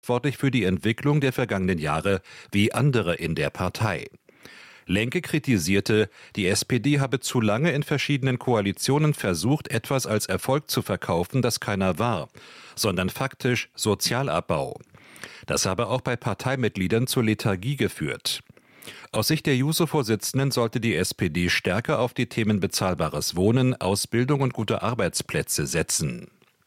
verantwortlich für die Entwicklung der vergangenen Jahre wie andere in der Partei. Lenke kritisierte, die SPD habe zu lange in verschiedenen Koalitionen versucht, etwas als Erfolg zu verkaufen, das keiner war, sondern faktisch Sozialabbau. Das habe auch bei Parteimitgliedern zur Lethargie geführt. Aus Sicht der Juso-Vorsitzenden sollte die SPD stärker auf die Themen bezahlbares Wohnen, Ausbildung und gute Arbeitsplätze setzen.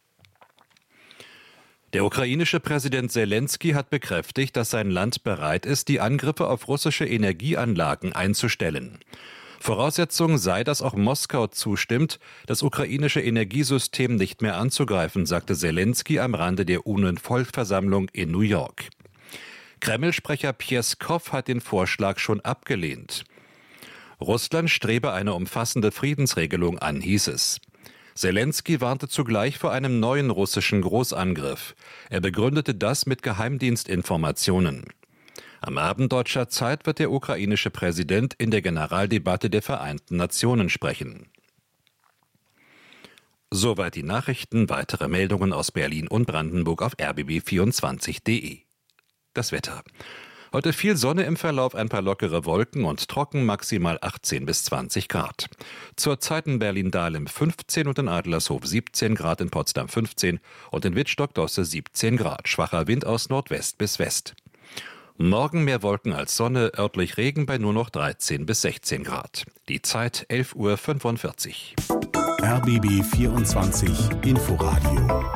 Der ukrainische Präsident Selenskyj hat bekräftigt, dass sein Land bereit ist, die Angriffe auf russische Energieanlagen einzustellen. Voraussetzung sei, dass auch Moskau zustimmt, das ukrainische Energiesystem nicht mehr anzugreifen, sagte Selenskyj am Rande der UN-Vollversammlung in New York. Kreml-Sprecher Pjeskow hat den Vorschlag schon abgelehnt. Russland strebe eine umfassende Friedensregelung an, hieß es. Selenskyj warnte zugleich vor einem neuen russischen Großangriff. Er begründete das mit Geheimdienstinformationen. Am Abend deutscher Zeit wird der ukrainische Präsident in der Generaldebatte der Vereinten Nationen sprechen. Soweit die Nachrichten. Weitere Meldungen aus Berlin und Brandenburg auf rbb24.de. Das Wetter. Heute viel Sonne im Verlauf, ein paar lockere Wolken und trocken, maximal 18 bis 20 Grad. Zurzeit in Berlin-Dahlem 15 und in Adlershof 17 Grad, in Potsdam 15 und in Wittstock-Dosse 17 Grad. Schwacher Wind aus Nordwest bis West. Morgen mehr Wolken als Sonne, örtlich Regen bei nur noch 13 bis 16 Grad. Die Zeit 11:45 Uhr. RBB 24 Inforadio.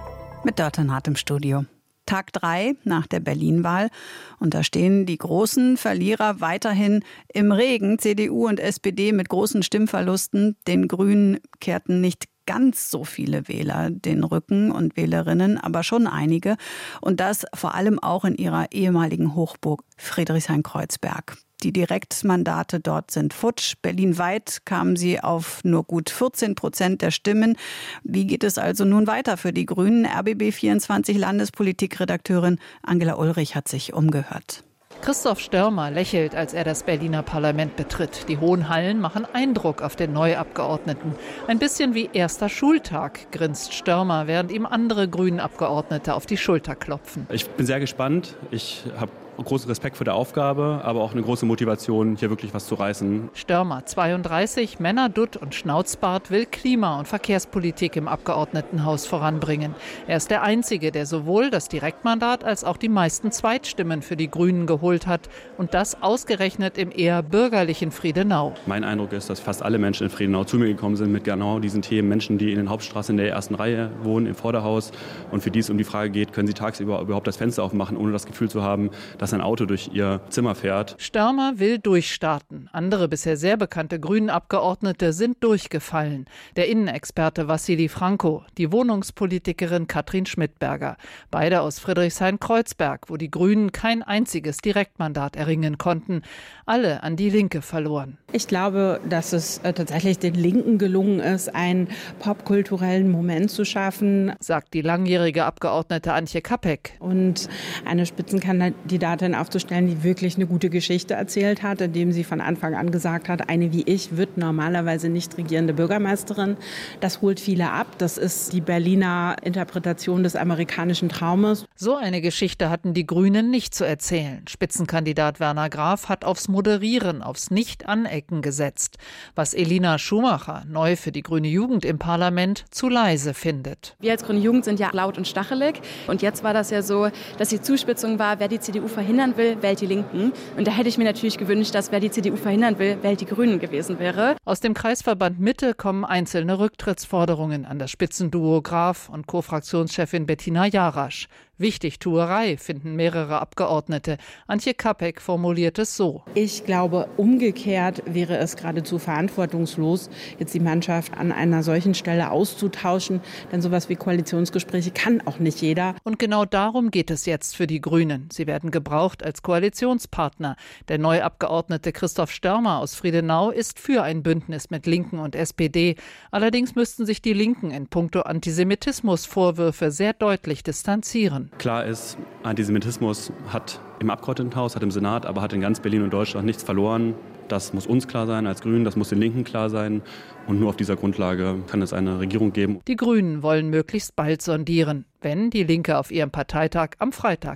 Mit Dörten Hart im Studio. Tag 3 nach der Berlin-Wahl. Und da stehen die großen Verlierer weiterhin im Regen. CDU und SPD mit großen Stimmverlusten. Den Grünen kehrten nicht ganz so viele Wähler den Rücken und Wählerinnen, aber schon einige. Und das vor allem auch in ihrer ehemaligen Hochburg Friedrichshain-Kreuzberg. Die Direktmandate dort sind futsch. Berlinweit kamen sie auf nur gut 14% der Stimmen. Wie geht es also nun weiter für die Grünen? RBB24 Landespolitikredakteurin Angela Ulrich hat sich umgehört. Christoph Störmer lächelt, als er das Berliner Parlament betritt. Die hohen Hallen machen Eindruck auf den Neuabgeordneten. Ein bisschen wie erster Schultag, grinst Störmer, während ihm andere Grünen-Abgeordnete auf die Schulter klopfen. Ich bin sehr gespannt. Ich habe großen Respekt vor der Aufgabe, aber auch eine große Motivation, hier wirklich was zu reißen. Störmer, 32, Männerdutt und Schnauzbart, will Klima- und Verkehrspolitik im Abgeordnetenhaus voranbringen. Er ist der Einzige, der sowohl das Direktmandat als auch die meisten Zweitstimmen für die Grünen geholt hat. Und das ausgerechnet im eher bürgerlichen Friedenau. Mein Eindruck ist, dass fast alle Menschen in Friedenau zu mir gekommen sind mit genau diesen Themen. Menschen, die in den Hauptstraßen in der ersten Reihe wohnen, im Vorderhaus. Und für die es um die Frage geht, können sie tagsüber überhaupt das Fenster aufmachen, ohne das Gefühl zu haben, dass ein Auto durch ihr Zimmer fährt. Störmer will durchstarten. Andere bisher sehr bekannte Grünen-Abgeordnete sind durchgefallen. Der Innenexperte Wassili Franco, die Wohnungspolitikerin Katrin Schmidberger. Beide aus Friedrichshain-Kreuzberg, wo die Grünen kein einziges Direktmandat erringen konnten. Alle an die Linke verloren. Ich glaube, dass es tatsächlich den Linken gelungen ist, einen popkulturellen Moment zu schaffen, sagt die langjährige Abgeordnete Antje Kapek. Und eine Spitzenkandidatin aufzustellen, die wirklich eine gute Geschichte erzählt hat, indem sie von Anfang an gesagt hat, eine wie ich wird normalerweise nicht regierende Bürgermeisterin. Das holt viele ab. Das ist die Berliner Interpretation des amerikanischen Traumes. So eine Geschichte hatten die Grünen nicht zu erzählen. Spitzenkandidat Werner Graf hat aufs Moderieren, aufs Nicht-Anecken gesetzt, was Elina Schumacher, neu für die Grüne Jugend im Parlament, zu leise findet. Wir als Grüne Jugend sind ja laut und stachelig. Und jetzt war das ja so, dass die Zuspitzung war, wer die CDU verhindern will, wählt die Linken. Und da hätte ich mir natürlich gewünscht, dass wer die CDU verhindern will, wählt die Grünen gewesen wäre. Aus dem Kreisverband Mitte kommen einzelne Rücktrittsforderungen an das Spitzenduo Graf und Co-Fraktionschefin Bettina Jarasch. Wichtigtuerei, finden mehrere Abgeordnete. Antje Kapek formuliert es so. Ich glaube, umgekehrt wäre es geradezu verantwortungslos, jetzt die Mannschaft an einer solchen Stelle auszutauschen. Denn sowas wie Koalitionsgespräche kann auch nicht jeder. Und genau darum geht es jetzt für die Grünen. Sie werden gebraucht als Koalitionspartner. Der neue Abgeordnete Christoph Störmer aus Friedenau ist für ein Bündnis mit Linken und SPD. Allerdings müssten sich die Linken in puncto Antisemitismusvorwürfe sehr deutlich distanzieren. Klar ist, Antisemitismus hat im Abgeordnetenhaus, hat im Senat, aber hat in ganz Berlin und Deutschland nichts verloren. Das muss uns klar sein als Grünen, das muss den Linken klar sein. Und nur auf dieser Grundlage kann es eine Regierung geben. Die Grünen wollen möglichst bald sondieren, wenn die Linke auf ihrem Parteitag am Freitag